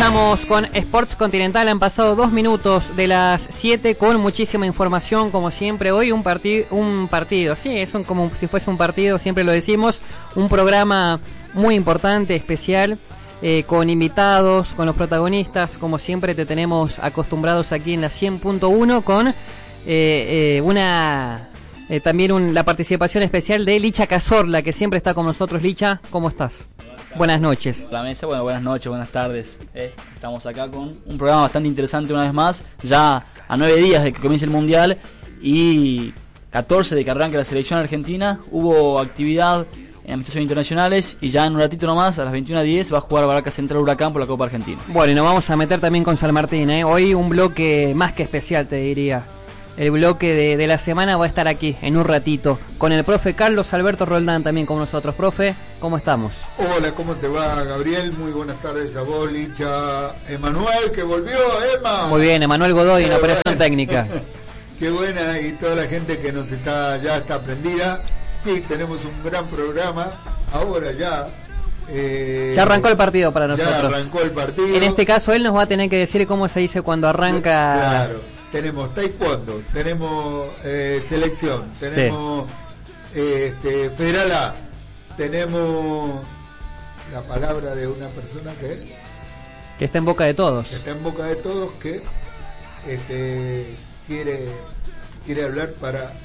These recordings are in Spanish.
Estamos con Sports Continental, han pasado 2 minutos de las 7 con muchísima información como siempre. Hoy un partido, sí, es como si fuese un partido, siempre lo decimos, un programa muy importante, especial, con invitados, con los protagonistas, como siempre te tenemos acostumbrados aquí en la 100.1 con la participación especial de Licha Cazorla, que siempre está con nosotros. Licha, ¿cómo estás? Buenas noches. La mesa, bueno, buenas noches, buenas tardes. Estamos acá con un programa bastante interesante una vez más, ya a 9 días de que comience el Mundial y 14 de que arranque la selección argentina. Hubo actividad en amistosos internacionales y ya en un ratito nomás, a las 21:10, va a jugar Barracas Central Huracán por la Copa Argentina. Bueno, y nos vamos a meter también con San Martín, ¿eh? Hoy un bloque más que especial, te diría. El bloque de la semana va a estar aquí en un ratito con el profe Carlos Alberto Roldán también con nosotros. Profe, ¿cómo estamos? Hola, ¿cómo te va, Gabriel? Muy buenas tardes a vos, Licha. Emanuel, que volvió, Emma. Muy bien, Emanuel Godoy en operación técnica. Qué buena, y toda la gente que nos ya está prendida. Sí, tenemos un gran programa. Ahora ya arrancó el partido para nosotros. Ya arrancó el partido. En este caso él nos va a tener que decir cómo se dice cuando arranca. Claro. Tenemos taekwondo, tenemos selección, tenemos Federal A, tenemos la palabra de una persona que está en boca de todos. Que está en boca de todos, que quiere hablar para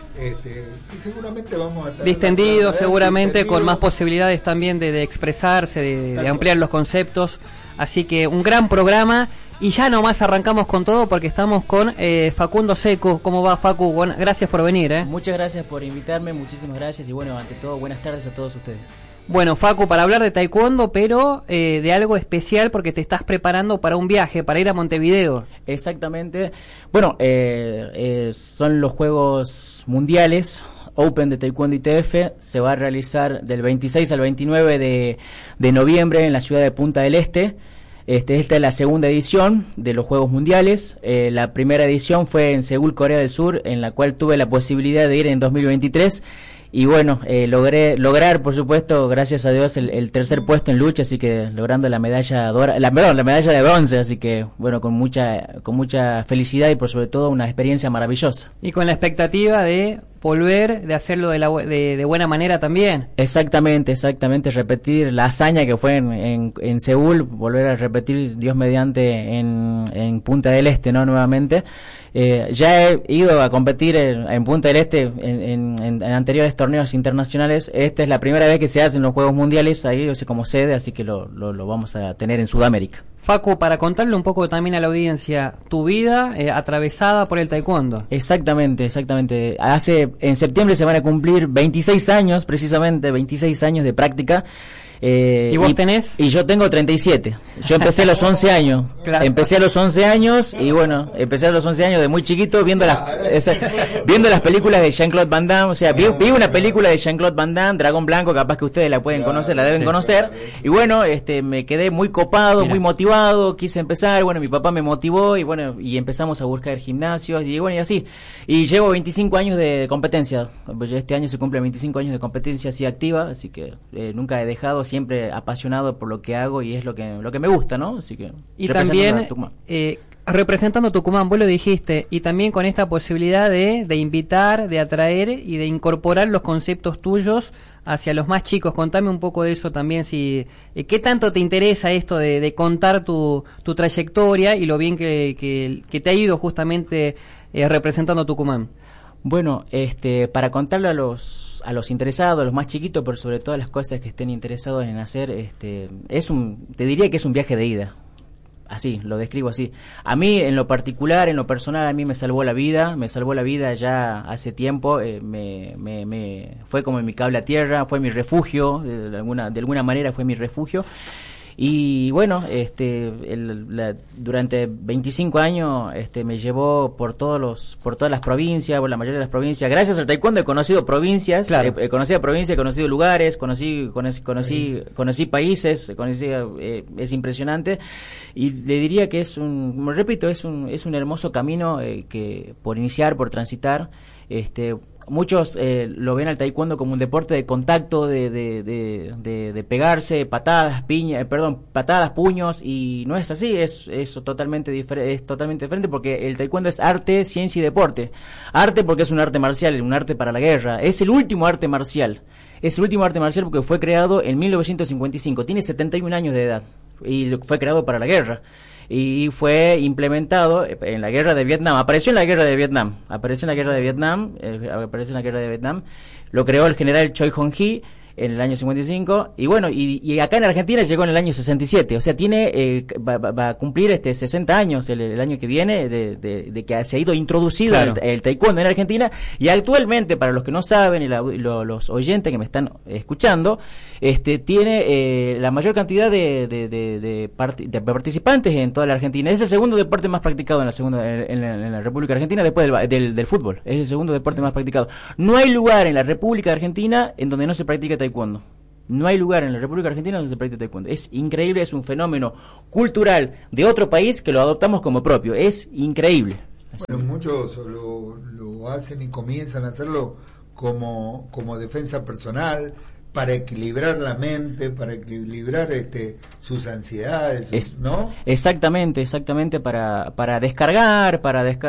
y seguramente vamos a estar distendido, seguramente con más posibilidades también de expresarse, de ampliar los conceptos. Así que un gran programa. Y ya nomás arrancamos con todo porque estamos con Facundo Seco. ¿Cómo va, Facu? Bueno, gracias por venir. Muchas gracias por invitarme, muchísimas gracias. Y bueno, ante todo, buenas tardes a todos ustedes. Bueno, Facu, para hablar de taekwondo, pero de algo especial porque te estás preparando para un viaje, para ir a Montevideo. Exactamente. Bueno, son los Juegos Mundiales Open de Taekwondo ITF. Se va a realizar del 26 al 29 de noviembre en la ciudad de Punta del Este. Esta es la segunda edición de los Juegos Mundiales. La primera edición fue en Seúl, Corea del Sur, en la cual tuve la posibilidad de ir en 2023. Y bueno, lograr, por supuesto, gracias a Dios, el tercer puesto en lucha, así que logrando la medalla la medalla de bronce, así que bueno, con mucha felicidad y por sobre todo una experiencia maravillosa. Y con la expectativa de volver, de hacerlo de buena manera también. Exactamente, repetir la hazaña que fue en Seúl, volver a repetir, Dios mediante, en Punta del Este, ¿no? Nuevamente. Ya he ido a competir en Punta del Este en anteriores torneos internacionales. Esta es la primera vez que se hacen los Juegos Mundiales ahí, como sede, así que lo vamos a tener en Sudamérica. Facu, para contarle un poco también a la audiencia, tu vida atravesada por el taekwondo. Exactamente. En septiembre se van a cumplir 26 años, precisamente 26 años de práctica. ¿Y vos tenés? Y yo tengo 37. Yo empecé a los 11 años. Claro. Empecé a los 11 años y bueno, empecé a los 11 años de muy chiquito viendo las películas de Jean-Claude Van Damme. O sea, vi una película de Jean-Claude Van Damme, Dragón Blanco, capaz que ustedes la pueden conocer, la deben conocer. Y bueno, me quedé muy copado, muy motivado, quise empezar. Bueno, mi papá me motivó y bueno, y empezamos a buscar gimnasios y bueno, y así. Y llevo 25 años de competencia. Este año se cumplen 25 años de competencia así activa, así que nunca he dejado, siempre apasionado por lo que hago y es lo que me gusta, ¿no? Así que y también representando Tucumán, vos lo dijiste, y también con esta posibilidad de invitar, de atraer y de incorporar los conceptos tuyos hacia los más chicos. Contame un poco de eso también, si qué tanto te interesa esto de contar tu trayectoria y lo bien que te ha ido justamente representando Tucumán. Bueno, para contarle a los interesados, a los más chiquitos, pero sobre todas las cosas que estén interesados en hacer, te diría que es un viaje de ida. Así, lo describo así. A mí, en lo particular, en lo personal, a mí me salvó la vida ya hace tiempo, fue como mi cable a tierra, fue mi refugio, de alguna manera fue mi refugio. Y bueno, durante 25 años me llevó por todas las provincias, por la mayoría de las provincias. Gracias al taekwondo he conocido provincias, claro. He conocido lugares, conocí países, es impresionante. Y le diría que como repito, es un hermoso camino que por iniciar, por transitar. muchos lo ven al taekwondo como un deporte de contacto, de pegarse, patadas, patadas, puños, y no es así, es totalmente diferente, porque el taekwondo es arte, ciencia y deporte. Arte porque es un arte marcial, un arte para la guerra, es el último arte marcial. Es el último arte marcial porque fue creado en 1955, tiene 71 años de edad y fue creado para la guerra. Y fue implementado en la guerra de Vietnam, apareció en la guerra de Vietnam, lo creó el general Choi Hong-hee en el año 55, y bueno, y acá en Argentina llegó en el año 67, o sea, va a cumplir 60 años el año que viene de que se ha ido introducido claro. el taekwondo en Argentina, y actualmente, para los que no saben y los oyentes que me están escuchando, tiene la mayor cantidad de participantes en toda la Argentina. Es el segundo deporte más practicado en la República Argentina después del fútbol. Es el segundo deporte más practicado. No hay lugar en la República Argentina en donde no se practica taekwondo. No hay lugar en la República Argentina donde se practica taekwondo. Es increíble, es un fenómeno cultural de otro país que lo adoptamos como propio. Es increíble. Bueno, muchos lo hacen y comienzan a hacerlo como defensa personal, para equilibrar la mente, para equilibrar sus ansiedades, ¿no? Exactamente, para descargar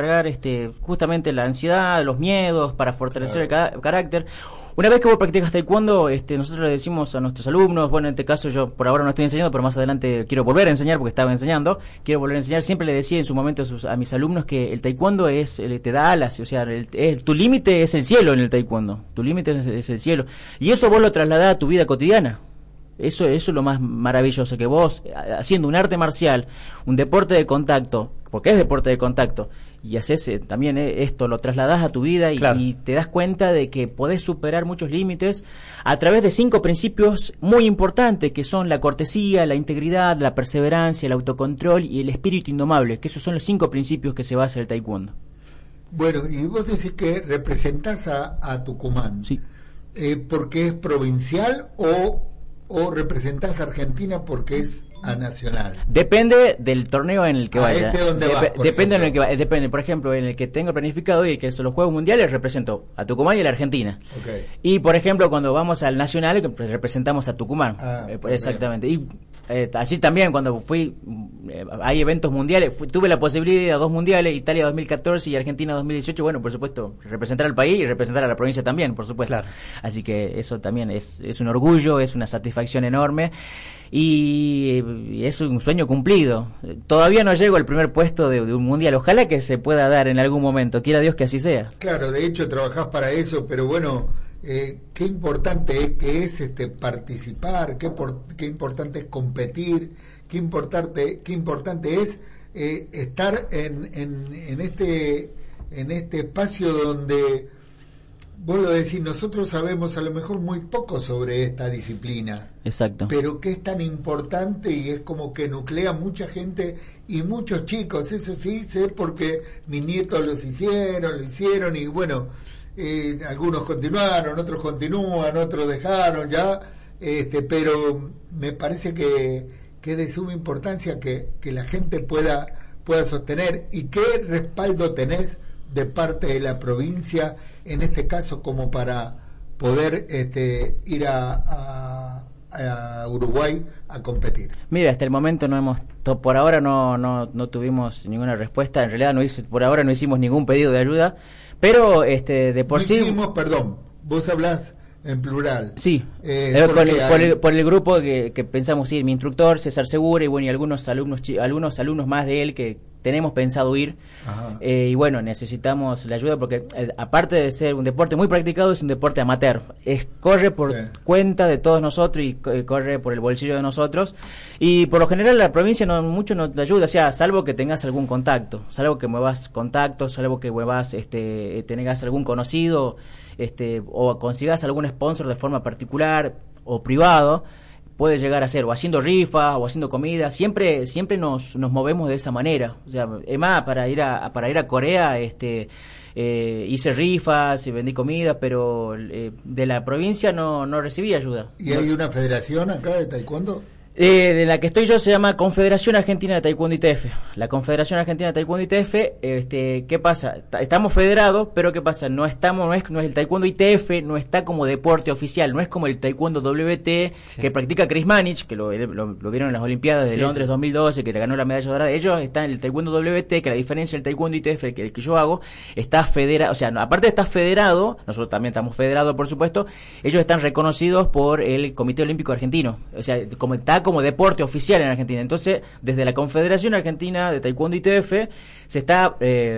justamente la ansiedad, los miedos, para fortalecer el carácter. Una vez que vos practicas taekwondo, nosotros le decimos a nuestros alumnos, bueno, en este caso yo por ahora no estoy enseñando, pero más adelante quiero volver a enseñar porque estaba enseñando, siempre le decía en su momento a mis alumnos que el taekwondo te da alas, o sea, tu límite es el cielo en el taekwondo, tu límite es el cielo, y eso vos lo trasladás a tu vida cotidiana. Eso es lo más maravilloso, que vos, haciendo un arte marcial, un deporte de contacto, porque es deporte de contacto, y haces también esto, lo trasladás a tu vida claro. y te das cuenta de que podés superar muchos límites a través de 5 principios muy importantes, que son la cortesía, la integridad, la perseverancia, el autocontrol y el espíritu indomable, que esos son los 5 principios que se basa el taekwondo. Bueno, y vos decís que representás a Tucumán. Sí. ¿Porque es provincial o representás a Argentina porque es a nacional? Depende del torneo en el que vaya. ¿Dónde vas, depende en el que depende, por ejemplo, en el que tengo planificado y el que son los Juegos Mundiales, represento a Tucumán y a la Argentina. Okay. Y por ejemplo, cuando vamos al nacional, representamos a Tucumán. Exactamente. Y así también cuando hay eventos mundiales, tuve la posibilidad de ir a 2 mundiales, Italia 2014 y Argentina 2018, bueno, por supuesto, representar al país y representar a la provincia también, por supuesto. Claro. Así que eso también es un orgullo, es una satisfacción enorme. Y es un sueño cumplido. Todavía no llego al primer puesto de un mundial, ojalá que se pueda dar en algún momento, quiera Dios que así sea. Claro, de hecho trabajás para eso, pero bueno, qué importante es participar, qué importante es competir, qué importante es estar en este espacio donde vos lo decís, nosotros sabemos a lo mejor muy poco sobre esta disciplina. Exacto. Pero que es tan importante y es como que nuclea mucha gente y muchos chicos, eso sí sé porque mis nietos lo hicieron y bueno, algunos continuaron, otros continúan, otros dejaron ya, pero me parece que es de suma importancia que la gente pueda sostener. ¿Y qué respaldo tenés de parte de la provincia, en este caso, como para poder ir a Uruguay a competir? Mira, hasta el momento por ahora no tuvimos ninguna respuesta, en realidad por ahora no hicimos ningún pedido de ayuda, pero de por sí... Perdón, vos hablás en plural. Sí, por el grupo que pensamos ir, mi instructor César Segura y bueno, y algunos alumnos más de él que tenemos pensado ir. Y bueno, necesitamos la ayuda porque aparte de ser un deporte muy practicado, es un deporte amateur, corre por cuenta de todos nosotros y corre por el bolsillo de nosotros, y por lo general la provincia no te ayuda, o sea, salvo que tengas algún contacto, salvo que muevas contactos, salvo que muevas tengas algún conocido, o consigas algún sponsor de forma particular o privado, puede llegar a ser o haciendo rifas o haciendo comida, siempre nos movemos de esa manera. O sea, es más, para ir a Corea hice rifas y vendí comida, pero de la provincia no recibí ayuda. ¿Y hay una federación acá de taekwondo? De la que estoy yo se llama Confederación Argentina de Taekwondo ITF. La Confederación Argentina de Taekwondo ITF, ¿qué pasa? Estamos federados, pero ¿qué pasa? No es el Taekwondo ITF, no está como deporte oficial, no es como el Taekwondo WT que practica Chris Manich, que lo vieron en las Olimpiadas de Londres 2012, que le ganó la medalla dorada. Ellos están en el Taekwondo WT, que la diferencia del Taekwondo ITF, el que yo hago, está federado, o sea, aparte de estar federado, nosotros también estamos federados, por supuesto, ellos están reconocidos por el Comité Olímpico Argentino, o sea, como deporte oficial en Argentina. Entonces, desde la Confederación Argentina de Taekwondo ITF se está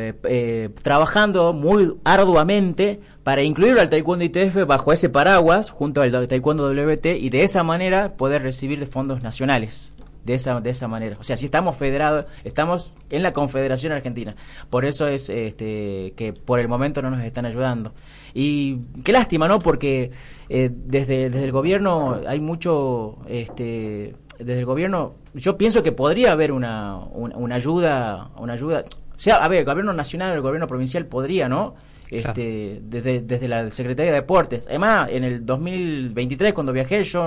trabajando muy arduamente para incluir al Taekwondo ITF bajo ese paraguas junto al Taekwondo WT y de esa manera poder recibir de fondos nacionales. De esa manera. O sea, si estamos federados, estamos en la Confederación Argentina. Por eso es que por el momento no nos están ayudando. Y qué lástima, ¿no? Porque desde el gobierno hay mucho... desde el gobierno yo pienso que podría haber una ayuda. O sea, a ver, el gobierno nacional, el gobierno provincial podría, ¿no? Claro. Desde la Secretaría de Deportes. Además, en el 2023, cuando viajé, yo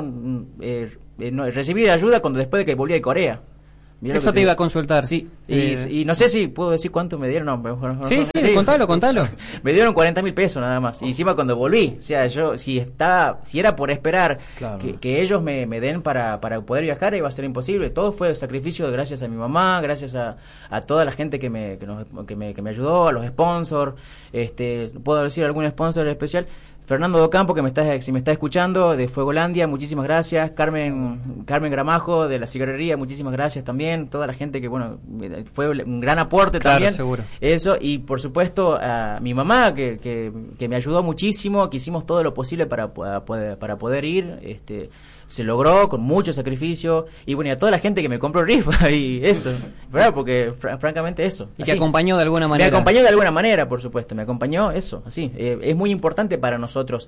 no, recibí ayuda después de que volví de Corea. Mirá Eso te iba a consultar. Sí, y no sé si puedo decir cuánto me dieron. No, mejor sí, contalo. Me dieron 40.000 pesos nada más. Y encima cuando volví, o sea, yo si era por esperar que ellos me den para poder viajar, iba a ser imposible. Todo fue sacrificio gracias a mi mamá, gracias a toda la gente que me ayudó, a los sponsors. ¿Puedo decir algún sponsor especial? Fernando Docampo, si me está escuchando, de Fuegolandia, muchísimas gracias. Carmen Gramajo, de la cigarrería, muchísimas gracias también. Toda la gente que, bueno, fue un gran aporte también. Seguro. Eso, y por supuesto a mi mamá, que me ayudó muchísimo, que hicimos todo lo posible para poder ir. Se logró con mucho sacrificio, y bueno, y a toda la gente que me compró rifa y eso, ¿verdad? Porque francamente eso. Y que acompañó de alguna manera. Me acompañó de alguna manera, por supuesto, me acompañó eso, así. Es muy importante para nosotros,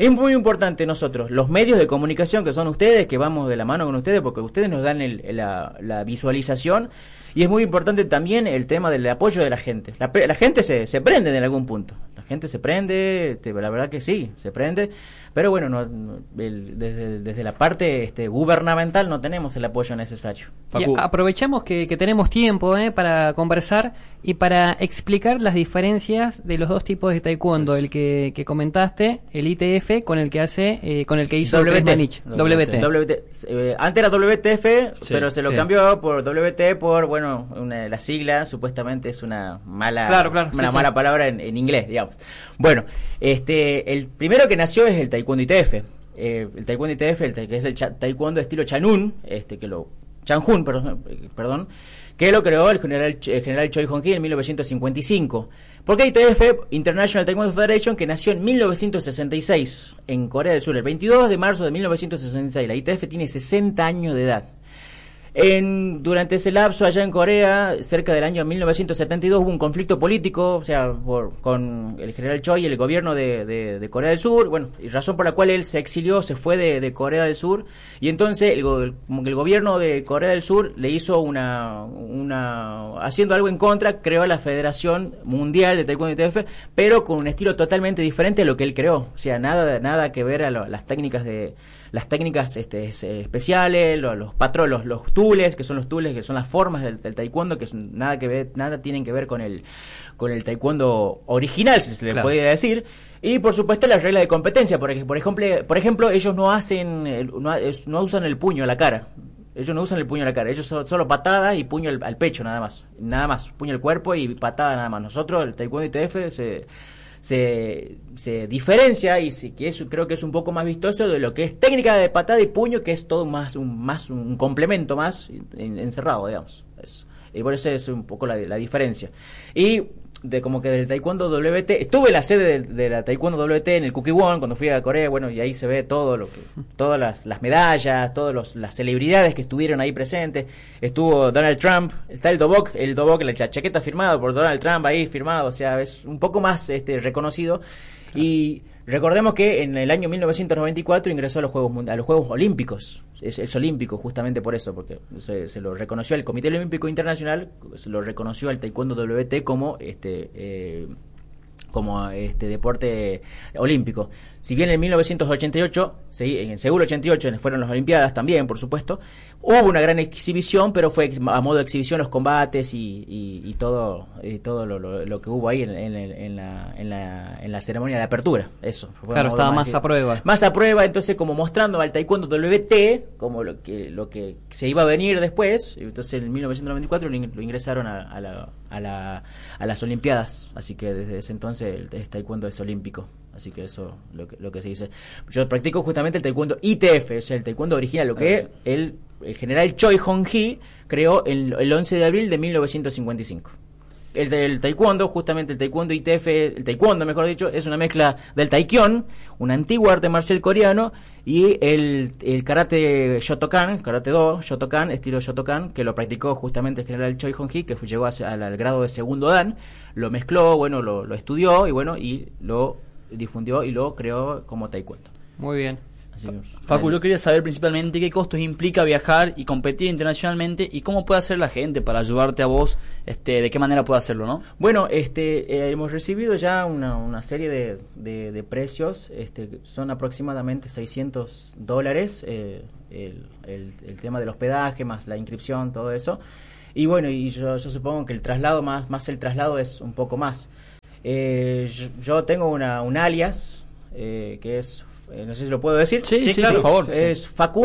los medios de comunicación que son ustedes, que vamos de la mano con ustedes, porque ustedes nos dan la visualización, y es muy importante también el tema del apoyo de la gente. La gente se prende en algún punto. La gente se prende, la verdad que sí, se prende. Pero bueno, desde la parte gubernamental no tenemos el apoyo necesario. Y aprovechamos que tenemos tiempo para conversar y para explicar las diferencias de los dos tipos de taekwondo, el que comentaste, el ITF, con el que hizo Manich. WT. Antes era WTF, sí, pero se lo cambió por WT por la sigla, supuestamente es una mala mala palabra en inglés, digamos. Bueno, el primero que nació es el Taekwondo ITF. El Taekwondo ITF, que es el Taekwondo estilo Chanun, Chanjun, perdón, que lo creó el general Choi Hong-hee en 1955. ¿Por qué ITF? International Taekwondo Federation, que nació en 1966 en Corea del Sur, el 22 de marzo de 1966. La ITF tiene 60 años de edad. Durante ese lapso allá en Corea, cerca del año 1972, hubo un conflicto político, o sea, con el general Choi y el gobierno de Corea del Sur, y razón por la cual él se exilió, se fue de Corea del Sur, y entonces como que el gobierno de Corea del Sur le hizo haciendo algo en contra, creó la Federación Mundial de Taekwondo ITF, pero con un estilo totalmente diferente a lo que él creó, o sea, nada que ver a las técnicas especiales, los patrones, los tules, que son las formas del taekwondo, que nada tienen que ver con el taekwondo original, si se le podría decir. Y por supuesto las reglas de competencia, por ejemplo, ellos no usan el puño a la cara. Ellos solo patadas y puño al pecho, nada más, puño al cuerpo y patada nada más. Nosotros, el taekwondo ITF se diferencia, y sí, que eso creo que es un poco más vistoso de lo que es técnica de patada y puño, que es todo más un complemento más encerrado, digamos. Y por eso es un poco la diferencia. Y como que del Taekwondo WT, estuve en la sede de la Taekwondo WT en el Kukiwon cuando fui a Corea, y ahí se ve todas las medallas, las celebridades que estuvieron ahí presentes. Estuvo Donald Trump, está el Dobok, la chaqueta firmada por Donald Trump ahí firmado, o sea, es un poco más reconocido. Y recordemos que en el año 1994 ingresó a los Juegos Olímpicos. Es olímpico justamente por eso, porque se lo reconoció el Comité Olímpico Internacional, se lo reconoció al Taekwondo WT como deporte olímpico. Si bien en 1988, en Seúl 88 fueron las Olimpiadas también, por supuesto, hubo una gran exhibición, pero fue a modo de exhibición los combates y todo lo que hubo ahí en la ceremonia de apertura. Eso. Claro, estaba más a prueba. Más a prueba, entonces como mostrando al taekwondo WT como lo que se iba a venir después. Entonces en 1994 lo ingresaron a las Olimpiadas, así que desde ese entonces el taekwondo es olímpico. Así que eso lo que se dice. Yo practico justamente el taekwondo ITF, o sea, el taekwondo original, lo que el general Choi Hong-hee creó el 11 de abril de 1955. El taekwondo, justamente el taekwondo ITF, el taekwondo mejor dicho, es una mezcla del taekyon, un antiguo arte marcial coreano, y el karate Shotokan, karate do, Shotokan, estilo Shotokan, que lo practicó justamente el general Choi Hong-hee, que llegó al grado de segundo dan, lo mezcló, bueno, lo estudió y lo difundió y lo creó como taekwondo. Muy bien. Así que, Facu, yo quería saber principalmente qué costos implica viajar y competir internacionalmente y cómo puede hacer la gente para ayudarte a vos, de qué manera puede hacerlo, ¿no? Bueno, hemos recibido ya una serie de precios, son aproximadamente $600, el tema del hospedaje, más la inscripción, todo eso. Y bueno, y yo supongo que el traslado, más el traslado es un poco más. Yo tengo un alias, que es, no sé si lo puedo decir. Sí, claro, por favor. Es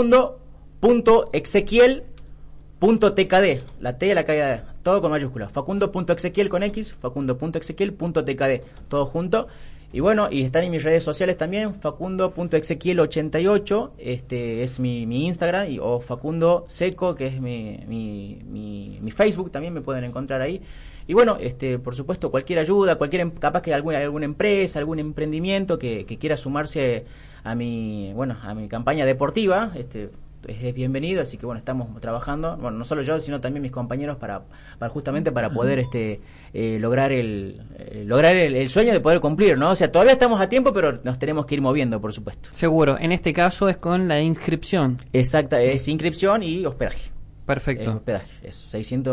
facundo.exequiel.tkd, la T y la K, todo con mayúsculas. Facundo.exequiel con X, facundo.exequiel.tkd, todo junto. Y bueno, y están en mis redes sociales también, facundo.exequiel88, es mi Instagram, o Facundo Seco, que es mi Facebook, también me pueden encontrar ahí. Y bueno, por supuesto, cualquier ayuda, capaz que alguna empresa, algún emprendimiento que quiera sumarse a mi campaña deportiva, es bienvenido, así que bueno, estamos trabajando, bueno, no solo yo, sino también mis compañeros para justamente para poder lograr el sueño de poder cumplir, ¿no? O sea, todavía estamos a tiempo, pero nos tenemos que ir moviendo, por supuesto. Seguro, en este caso es con la inscripción. Exacta, es inscripción y hospedaje. Perfecto. Hospedaje, eso,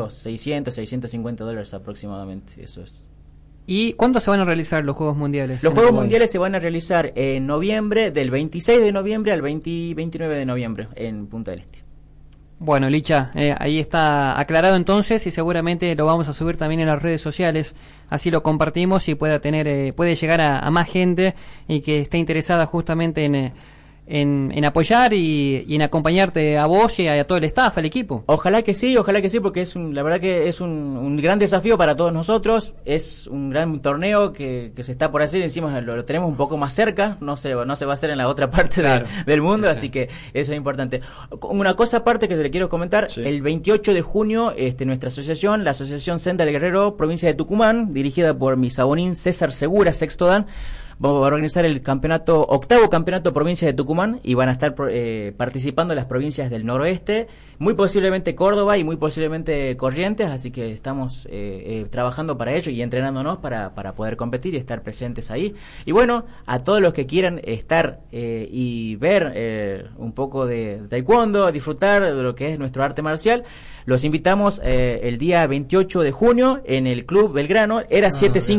$600 aproximadamente, eso es. ¿Y cuándo se van a realizar los Juegos Mundiales? Los Juegos Mundiales se van a realizar en noviembre, del 26 de noviembre al 29 de noviembre en Punta del Este. Bueno, Licha, ahí está aclarado entonces y seguramente lo vamos a subir también en las redes sociales, así lo compartimos y puede llegar a más gente y que esté interesada justamente en apoyar y en acompañarte a vos y a todo el staff, al equipo. Ojalá que sí, porque la verdad que es un gran desafío para todos nosotros, es un gran torneo que se está por hacer, encima lo tenemos un poco más cerca, no se va a hacer en la otra parte del mundo, así que eso es importante. Una cosa aparte que te le quiero comentar, sí. El 28 de junio nuestra asociación, la Asociación Senda del Guerrero, provincia de Tucumán, dirigida por mi sabonín César Segura, sexto dan, vamos a organizar el octavo campeonato provincia de Tucumán y van a estar participando las provincias del noroeste, muy posiblemente Córdoba y muy posiblemente Corrientes, así que estamos trabajando para ello y entrenándonos para poder competir y estar presentes ahí. Y bueno, a todos los que quieran estar y ver un poco de taekwondo, disfrutar de lo que es nuestro arte marcial, los invitamos el día 28 de junio en el Club Belgrano, era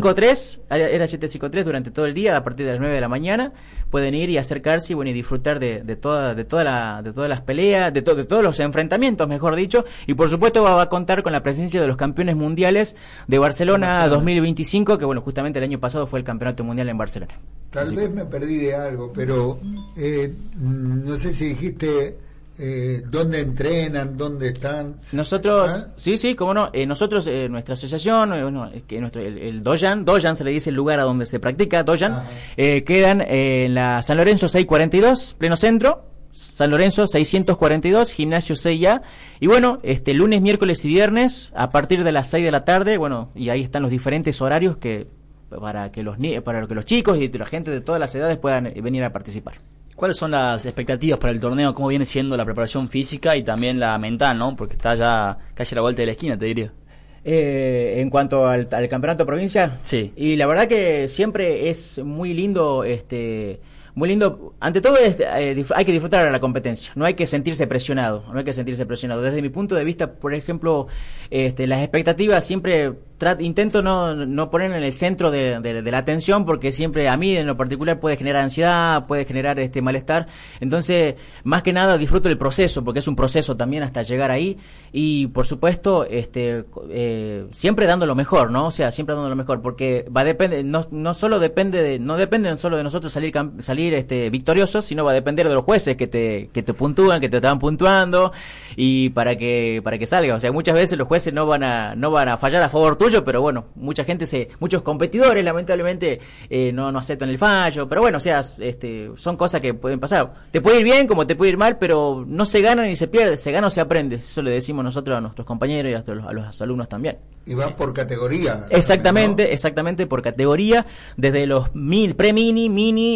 753 durante todo el día, a partir de las 9 de la mañana, pueden ir y acercarse y disfrutar de todas las peleas, de todos los enfrentamientos, mejor dicho, y por supuesto va a contar con la presencia de los campeones mundiales de Barcelona 2025, que justamente el año pasado fue el campeonato mundial en Barcelona. Tal vez me perdí de algo, pero no sé si dijiste ¿dónde entrenan? ¿Dónde están? Nosotros, sí, cómo no, nosotros, nuestra asociación, el Dojan se le dice el lugar a donde se practica, Dojan, quedan en la San Lorenzo 642, pleno centro, San Lorenzo 642, gimnasio 6A, y bueno, lunes, miércoles y viernes, a partir de las 6 de la tarde, y ahí están los diferentes horarios para que los chicos y la gente de todas las edades puedan venir a participar. ¿Cuáles son las expectativas para el torneo? ¿Cómo viene siendo la preparación física y también la mental, ¿no? Porque está ya casi a la vuelta de la esquina, te diría. En cuanto al campeonato provincia, sí. Y la verdad que siempre es muy lindo, muy lindo. Ante todo hay que disfrutar de la competencia, no hay que sentirse presionado. Desde mi punto de vista, por ejemplo, las expectativas siempre intento no poner en el centro de la atención, porque siempre a mí en lo particular puede generar ansiedad, puede generar malestar. Entonces, más que nada disfruto el proceso, porque es un proceso también hasta llegar ahí, y por supuesto siempre dando lo mejor, ¿no? O sea, siempre dando lo mejor, porque va a depender, no depende solo de nosotros salir victoriosos, sino va a depender de los jueces que te puntúan, que te están puntuando, y para que salga. O sea, muchas veces los jueces no van a fallar a favor tuyo, pero bueno, muchos competidores lamentablemente no aceptan el fallo, pero bueno, o sea, son cosas que pueden pasar. Te puede ir bien como te puede ir mal, pero no se gana ni se pierde, se gana o se aprende. Eso le decimos nosotros a nuestros compañeros y a los alumnos también. Y van por categoría. Exactamente, ¿no? Exactamente, por categoría, desde los pre-mini,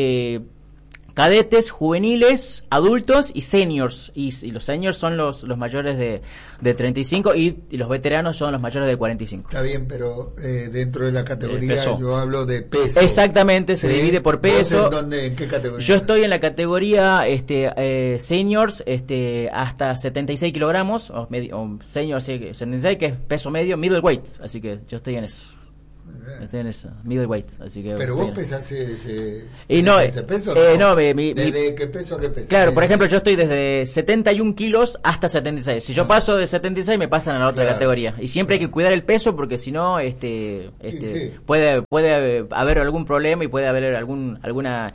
cadetes, juveniles, adultos y seniors. Y los seniors son los mayores de 35 y los veteranos son los mayores de 45. Está bien, pero dentro de la categoría peso. yo hablo de peso. Exactamente, se divide por peso. ¿En qué categoría? Yo estoy en la categoría seniors hasta 76 kilogramos, o seniors 76, que es peso medio, middleweight. Así que yo estoy en eso. Estoy en eso, middleweight, así que... Pero vos pesás ese ¿no? peso, ¿no? ¿Desde qué peso a qué peso? Claro, por ejemplo, yo estoy desde 71 kilos hasta 76. Si yo paso de 76, me pasan a la otra categoría. Y siempre hay que cuidar el peso, porque si no, sí. puede haber algún problema, y puede haber alguna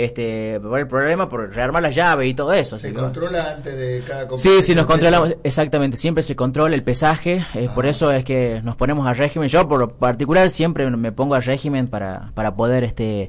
problema por rearmar las llaves y todo eso. ¿Se controla antes de cada competición? Sí, nos controlamos, exactamente, siempre se controla el pesaje, por eso es que nos ponemos a régimen. Yo, por lo particular, siempre me pongo a régimen para poder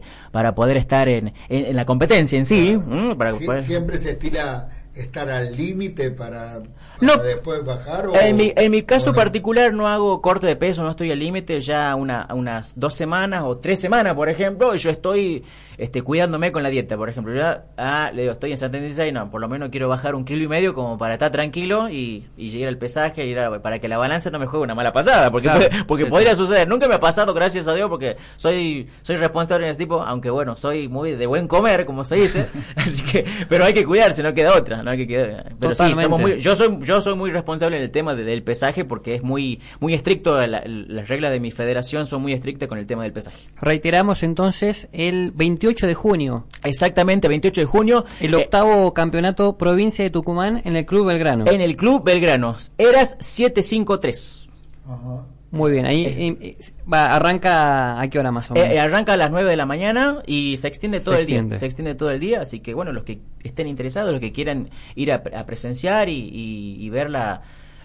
estar en la competencia en sí. Siempre se estila estar al límite para después bajar. En mi caso particular no hago corte de peso, no estoy al límite. Ya unas 2 semanas o 3 semanas, por ejemplo, yo estoy cuidándome con la dieta. Por ejemplo, le digo, estoy en 76, no, por lo menos quiero bajar 1,5 kilos como para estar tranquilo y llegar al pesaje, para que la balanza no me juegue una mala pasada, porque podría suceder. Nunca me ha pasado, gracias a Dios, porque soy responsable en ese tipo, aunque bueno, soy muy de buen comer, como se dice. Así que, pero hay que cuidarse, no queda otra, no hay que quedar. Pero Totalmente. sí, yo soy muy responsable en el tema del pesaje, porque es muy estricto, las reglas de mi federación son muy estrictas con el tema del pesaje. Reiteramos entonces el 28 de junio. Exactamente, 28 de junio. El octavo campeonato provincia de Tucumán en el Club Belgrano. En el Club Belgrano. Eras 753. Ajá. Muy bien, ahí arranca ¿a qué hora más o menos? Arranca a las 9 de la mañana y se extiende todo el día. extiende. Se extiende todo el día, así que bueno, los que estén interesados, los que quieran ir a presenciar y ver la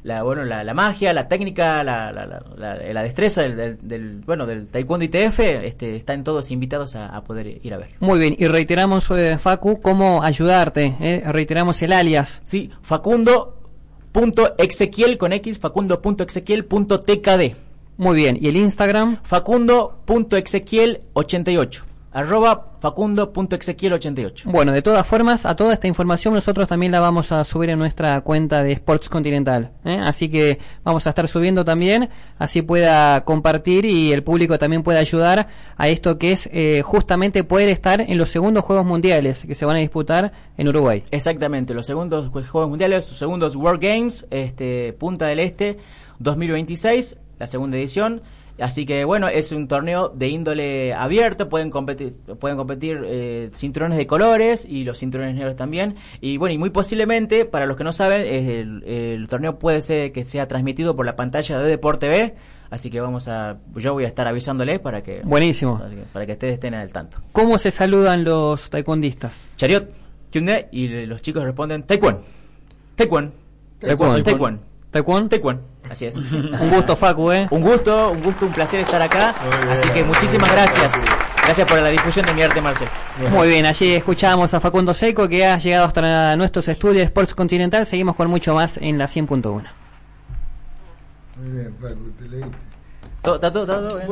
magia, la técnica, la destreza del taekwondo ITF, están todos invitados a poder ir a ver. Muy bien, y reiteramos, Facu, cómo ayudarte, reiteramos el alias. Sí, Facundo.Exequiel con X, Facundo.Exequiel.tkd. Muy bien, ¿y el Instagram? Facundo.Exequiel88. @Facundo.Exequiel88. Bueno, de todas formas, a toda esta información nosotros también la vamos a subir en nuestra cuenta de Sports Continental, así que vamos a estar subiendo también, así pueda compartir y el público también pueda ayudar a esto que es justamente poder estar en los segundos Juegos Mundiales que se van a disputar en Uruguay. Exactamente, los segundos Juegos Mundiales, los segundos World Games, Punta del Este 2026, la segunda edición. Así que bueno, es un torneo de índole abierto, pueden competir cinturones de colores y los cinturones negros también. Y bueno, y muy posiblemente, para los que no saben, el torneo puede ser que sea transmitido por la pantalla de Deport TV. Así que yo voy a estar avisándoles para que... Buenísimo. Para que ustedes estén al tanto. ¿Cómo se saludan los taekwondistas? Chariot, Hyundai, y los chicos responden Taekwon. Taekwon. Taekwon. Taekwon. ¿Taekwon? Taekwon. Así es. Un gusto, Facu, Un gusto, un placer estar acá. Así que muchísimas gracias. Gracias por la difusión de mi arte marcial. Muy bien, allí escuchamos a Facundo Seiko, que ha llegado hasta nuestros estudios de Sports Continental. Seguimos con mucho más en la 100.1. Muy bien, Facu, te leíste. Todo bien.